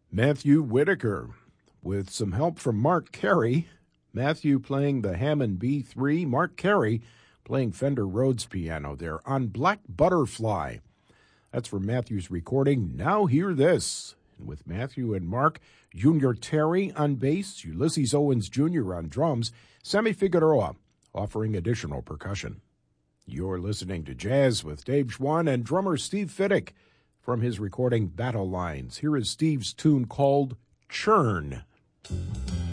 Matthew Whitaker, with some help from Mark Carey. Matthew playing the Hammond B3, Mark Carey playing Fender Rhodes piano there on Black Butterfly. That's from Matthew's recording, Now Hear This. And with Matthew and Mark, Junior Terry on bass, Ulysses Owens Jr. on drums, Sammy Figueroa offering additional percussion. You're listening to Jazz with Dave Schwann and drummer Steve Fiddick from his recording Battle Lines. Here is Steve's tune called Churn.